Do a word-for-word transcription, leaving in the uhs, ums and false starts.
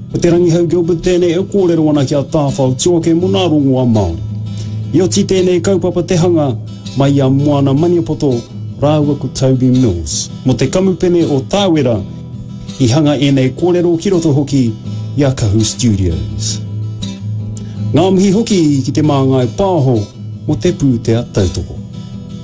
O te rangi hau Gilbert tēnei e kōrero ana ki a tāwhau tua ke muna rongo a Māori. I o ti tēnei kaupapa te hanga mai a Moana Maniapoto rāua ko Toby Mills. Mo te kamupene o Tāwera i hanga e nei kōrero ki roto hoki i a Kahu Studios. Ngā mihi hoki ki te māngai pāho mo te pū te a tautoko.